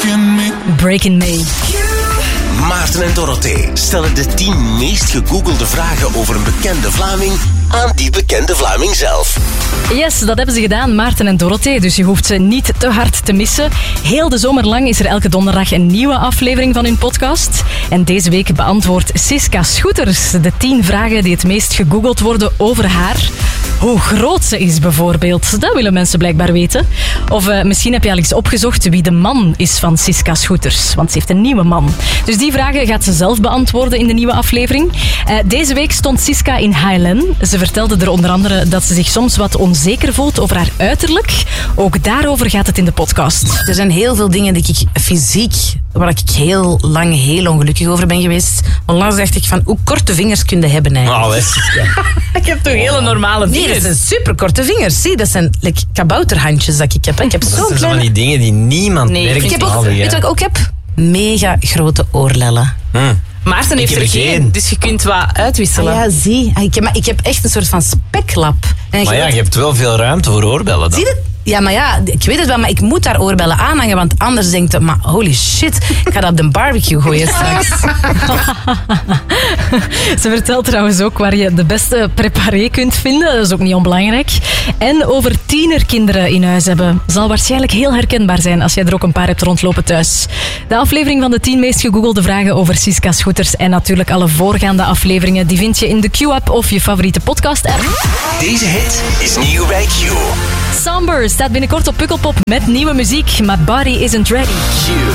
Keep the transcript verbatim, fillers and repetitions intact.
breaking me. Breaking me. Maarten en Dorothee stellen de tien meest gegoogelde vragen over een bekende Vlaming aan die bekende Vlaming zelf. Yes, dat hebben ze gedaan, Maarten en Dorothee. Dus je hoeft ze niet te hard te missen. Heel de zomer lang is er elke donderdag een nieuwe aflevering van hun podcast. En deze week beantwoordt Siska Schoeters de tien vragen die het meest gegoogeld worden over haar. Hoe groot ze is bijvoorbeeld, dat willen mensen blijkbaar weten. Of uh, misschien heb je al eens opgezocht wie de man is van Siska Schoeters. Want ze heeft een nieuwe man. Dus die vragen gaat ze zelf beantwoorden in de nieuwe aflevering. Uh, deze week stond Siska in Highland. Ze vertelde er onder andere dat ze zich soms wat onzeker voelt over haar uiterlijk. Ook daarover gaat het in de podcast. Er zijn heel veel dingen die ik fysiek, waar ik heel lang heel ongelukkig over ben geweest. Onlangs dacht ik van, hoe korte vingers kun je hebben eigenlijk? Nou, hè. Ik heb toch hele normale vingers? Nee, dat zijn superkorte vingers. Zie, dat zijn like, kabouterhandjes dat ik heb. Ik heb Dat zo'n zijn zo van kleine... die dingen die niemand Nee, merkt. ik heb ook, behalve jij. weet je wat ik ook heb? Mega grote oorlellen. Hm. Maarten heeft heb er er geen, geen. dus je kunt wat uitwisselen. Ah, ja, zie. Ah, ik, heb, maar ik heb echt een soort van speklap. En Maar ja, je hebt wel veel ruimte voor oorbellen dan. Zie je het? Ja, maar ja, ik weet het wel, maar ik moet daar oorbellen aanhangen, want anders denkt je, maar holy shit, ik ga dat op de barbecue gooien straks. Ze vertelt trouwens ook waar je de beste preparé kunt vinden. Dat is ook niet onbelangrijk. En over tienerkinderen in huis hebben. Zal waarschijnlijk heel herkenbaar zijn als jij er ook een paar hebt rondlopen thuis. De aflevering van de tien meest gegoogelde vragen over Siska Schoeters en natuurlijk alle voorgaande afleveringen, die vind je in de Q-app of je favoriete podcast-app. Deze hit is nieuw bij Q. Somber staat binnenkort op Pukkelpop met nieuwe muziek. My Body Isn't Ready. Q.